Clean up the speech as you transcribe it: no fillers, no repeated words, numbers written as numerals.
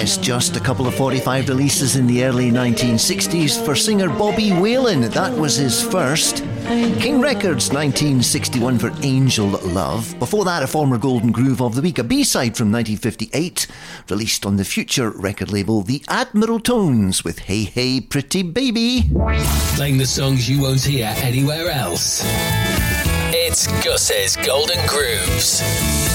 Yes, just a couple of 45 releases in the early 1960s for singer Bobby Whalen. That was his first. King Records 1961 for Angel Love. Before that, a former Golden Groove of the Week, a B-side from 1958, released on the Future record label, The Admiral Tones with Hey Hey Pretty Baby. Playing the songs you won't hear anywhere else. It's Gus's Golden Grooves.